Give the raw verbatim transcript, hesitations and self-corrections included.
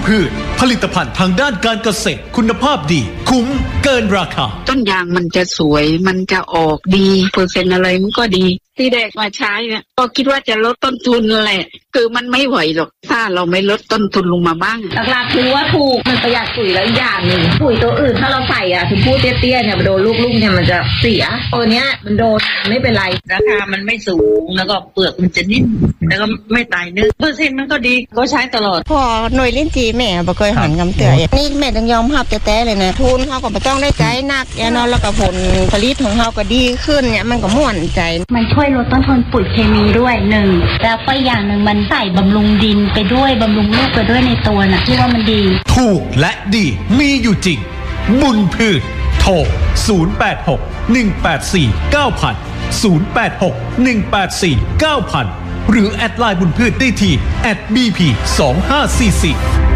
พืชผลิตภัณฑ์ทางด้านการเกษตรคุณภาพดีคุ้มเกินราคาต้นยางมันจะสวยมันจะออกดีเปอร์เซ็นต์อะไรมันก็ดีที่แรกมาใช้เนี่ยก็คิดว่าจะลดต้นทุนแหละคือมันไม่ไหวหรอกถ้าเราไม่ลดต้นทุนลงมาบ้างหลักๆคือว่าถูกมันประหยัดปุ๋ยแล้วอย่างหนึ่งปุ๋ยตัวอื่นถ้าเราใส่อ่ะถึงพูดเตี้ยๆเนี่ยโดนลูกๆเนี่ยมันจะเสียตัวเนี้ยมันโดนไม่เป็นไรราคามันไม่สูงแล้วก็เปลือกมันจะนิ่มแล้วก็ไม่ตายเนื้อเปอร์เซ็นต์มันก็ดีก็ใช้ตลอดพอหน่วยลิ้นจีแม่บ่เคยหันกำเตือนี่แม่ต้องยอมรับแต่ๆเลยนะทุนเขาก็บ่ต้องได้ใจนักแน่นอนแล้วก็ผลผลิตของเขาก็ดีขึ้นเนี่ยมันก็ม่วนใจมันช่วยลดต้นทุนปุ๋ยเคมีด้วยหนึ่งแล้วก็อย่างหนึ่งมันใส่บำรุงดินไปด้วยบำรุงลูกไปด้วยในตัวน่ะที่ว่ามันดีถูกและดีมีอยู่จริงบุญพืชโทรศูนย์ แปด หก หนึ่ง แปด สี่ เก้า ศูนย์ ศูนย์ แปด หก หนึ่ง แปด สี่ เก้า ศูนย์ หรือแอดไลน์บุญพืชได้ที่ แอท บี พี สอง ห้า สี่ สี่